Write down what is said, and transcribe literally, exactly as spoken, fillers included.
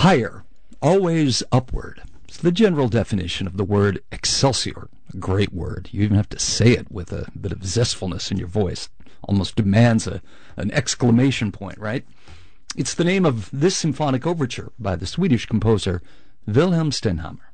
higher, always upward. It's the general definition of the word excelsior. A great word. You even have to say it with a bit of zestfulness in your voice. Almost demands a, an exclamation point, right? It's the name of this symphonic overture by the Swedish composer Wilhelm Stenhammar.